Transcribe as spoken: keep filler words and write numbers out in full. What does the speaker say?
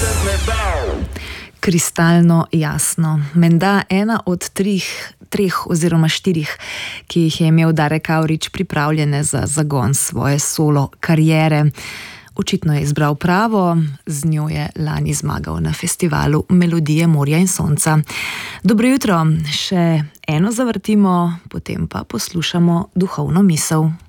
Kristalno jasno. Menda ena od trih, treh oziroma štirih, ki jih je imel Darek Avrič pripravljene za zagon svoje solo kariere. Očitno je izbral pravo, z njo je lani zmagal na festivalu Melodije morja in sonca. Dobro jutro, še eno zavrtimo, potem pa poslušamo duhovno misel.